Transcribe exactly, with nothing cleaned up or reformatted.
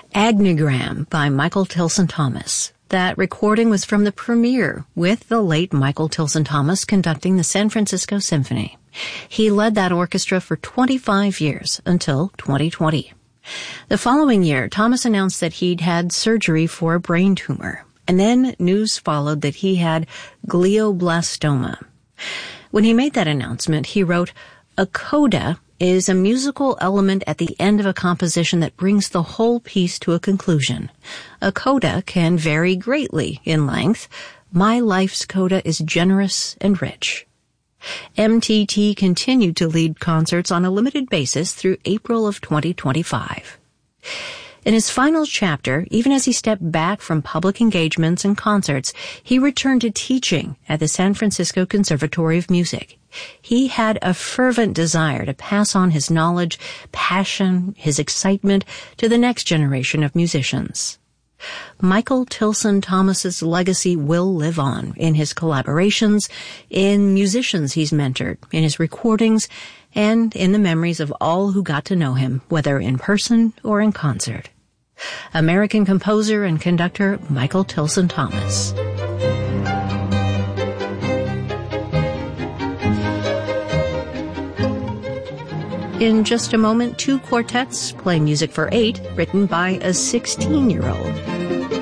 Agnegram by Michael Tilson Thomas. That recording was from the premiere with the late Michael Tilson Thomas conducting the San Francisco Symphony. He led that orchestra for twenty-five years until twenty twenty. The following year, Thomas announced that he'd had surgery for a brain tumor, and then news followed that he had glioblastoma. When he made that announcement, he wrote, "A coda is a musical element at the end of a composition that brings the whole piece to a conclusion. A coda can vary greatly in length. My life's coda is generous and rich." M T T continued to lead concerts on a limited basis through April of twenty twenty-five. In his final chapter, even as he stepped back from public engagements and concerts, he returned to teaching at the San Francisco Conservatory of Music. He had a fervent desire to pass on his knowledge, passion, his excitement to the next generation of musicians. Michael Tilson Thomas's legacy will live on in his collaborations, in musicians he's mentored, in his recordings, and in the memories of all who got to know him, whether in person or in concert. American composer and conductor Michael Tilson Thomas. In just a moment, two quartets play music for eight, written by a sixteen-year-old.